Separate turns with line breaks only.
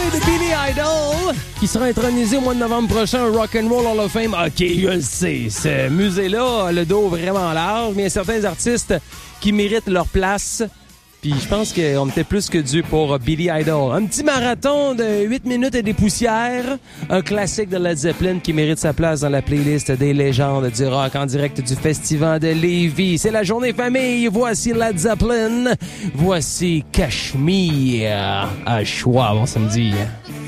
de Billy Idol, qui sera intronisé au mois de novembre prochain au Rock and Roll Hall of Fame. OK, je le sais, ce musée-là a le dos vraiment large, mais il y a certains artistes qui méritent leur place. Puis je pense qu'on était plus que dû pour Billy Idol. Un petit marathon de 8 minutes et des poussières. Un classique de Led Zeppelin qui mérite sa place dans la playlist des légendes du rock en direct du Festival de Lévis. C'est la journée famille. Voici Led Zeppelin. Voici Cashmere. À choix, bon samedi.